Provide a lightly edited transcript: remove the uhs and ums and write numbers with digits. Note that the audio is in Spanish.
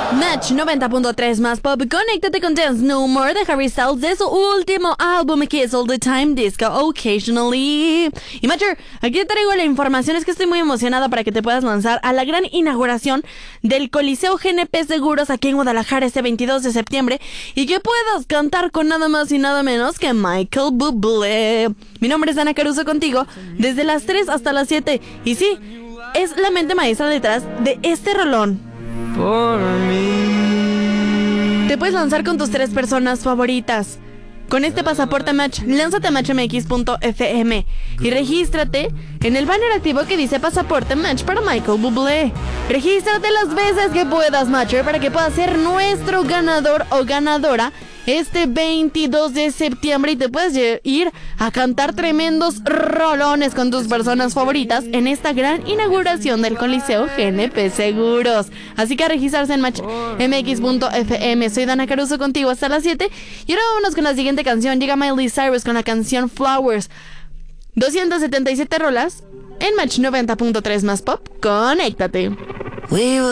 Match 90.3 más pop. Conéctate con Dance No More de Harry Styles de su último álbum que es All the Time Disco Occasionally. Y Matcher, aquí te traigo la información. Es que estoy muy emocionada para que te puedas lanzar a la gran inauguración del Coliseo GNP Seguros aquí en Guadalajara este 22 de septiembre y que puedas cantar con nada más y nada menos que Michael Bublé. Mi nombre es Ana Caruso contigo desde las 3 hasta las 7 y sí, es la mente maestra detrás de este rolón. Te puedes lanzar con tus 3 personas favoritas. Con este pasaporte Match, lánzate a matchmx.fm y regístrate en el banner activo que dice Pasaporte Match para Michael Bublé. Regístrate las veces que puedas, Matcher, para que puedas ser nuestro ganador o ganadora este 22 de septiembre y te puedes ir a cantar tremendos rolones con tus personas favoritas en esta gran inauguración del Coliseo GNP Seguros. Así que a registrarse en matchmx.fm. Soy Dana Caruso contigo hasta las 7 y ahora vámonos con la siguiente canción. Llega Miley Cyrus con la canción Flowers. 277 rolas en Match 90.3 más pop. Conéctate.